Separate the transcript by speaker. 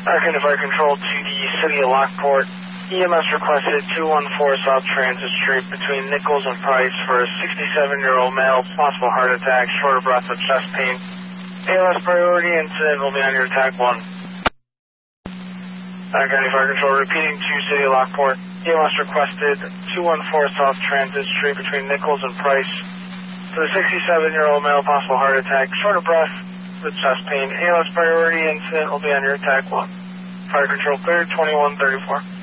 Speaker 1: Arkansas Fire Control to the City of Lockport. EMS requested 214 South Transit Street between Nichols and Price for a 67-year-old male, possible heart attack, short of breath with chest pain. ALS priority incident will be on your attack 1. Arkansas Fire Control repeating to City of Lockport. EMS requested 214 South Transit Street between Nichols and Price for the 67-year-old male, possible heart attack, short of breath with chest pain. ALS priority incident will be on your attack 1. Fire Control cleared, 2134.